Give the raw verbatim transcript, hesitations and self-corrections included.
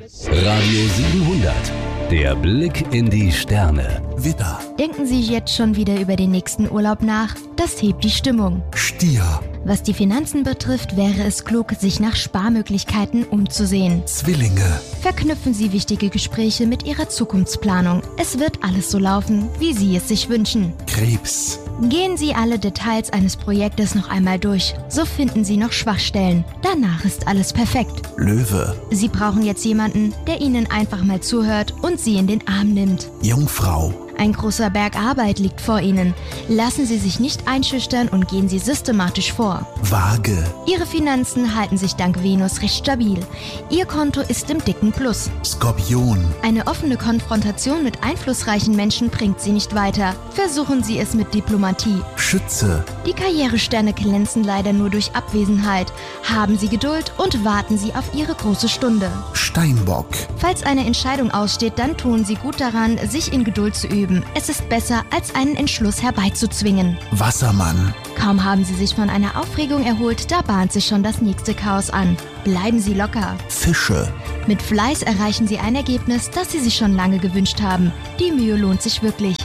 Radio siebenhundert. Der Blick in die Sterne. Widder. Denken Sie jetzt schon wieder über den nächsten Urlaub nach? Das hebt die Stimmung. Stier. Was die Finanzen betrifft, wäre es klug, sich nach Sparmöglichkeiten umzusehen. Zwillinge. Verknüpfen Sie wichtige Gespräche mit Ihrer Zukunftsplanung. Es wird alles so laufen, wie Sie es sich wünschen. Krebs. Gehen Sie alle Details eines Projektes noch einmal durch. So finden Sie noch Schwachstellen. Danach ist alles perfekt. Löwe. Sie brauchen jetzt jemanden, der Ihnen einfach mal zuhört und Sie in den Arm nimmt. Jungfrau. Ein großer Berg Arbeit liegt vor Ihnen. Lassen Sie sich nicht einschüchtern und gehen Sie systematisch vor. Waage. Ihre Finanzen halten sich dank Venus recht stabil. Ihr Konto ist im dicken Plus. Skorpion. Eine offene Konfrontation mit einflussreichen Menschen bringt Sie nicht weiter. Versuchen Sie es mit Diplomatie. Schütze. Die Karrieresterne glänzen leider nur durch Abwesenheit. Haben Sie Geduld und warten Sie auf Ihre große Stunde. Steinbock. Falls eine Entscheidung aussteht, dann tun Sie gut daran, sich in Geduld zu üben. Es ist besser, als einen Entschluss herbeizuzwingen. Wassermann. Kaum haben Sie sich von einer Aufregung erholt, da bahnt sich schon das nächste Chaos an. Bleiben Sie locker. Fische. Mit Fleiß erreichen Sie ein Ergebnis, das Sie sich schon lange gewünscht haben. Die Mühe lohnt sich wirklich.